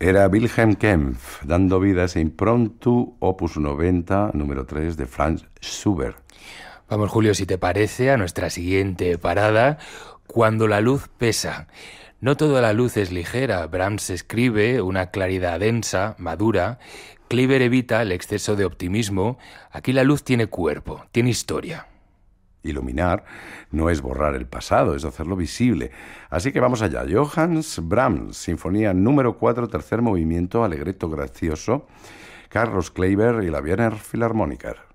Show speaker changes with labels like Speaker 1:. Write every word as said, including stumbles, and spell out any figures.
Speaker 1: Era Wilhelm Kempff, dando vida a ese impromptu opus noventa, número tres, de Franz Schubert.
Speaker 2: Vamos, Julio, si te parece, a nuestra siguiente parada, Cuando la luz pesa. No toda la luz es ligera. Brahms escribe una claridad densa, madura. Kleiber evita el exceso de optimismo. Aquí la luz tiene cuerpo, tiene historia.
Speaker 1: Iluminar no es borrar el pasado, es hacerlo visible. Así que vamos allá. Johannes Brahms, Sinfonía número cuatro, tercer movimiento, alegreto gracioso, Carlos Kleiber y la Wiener Philharmoniker.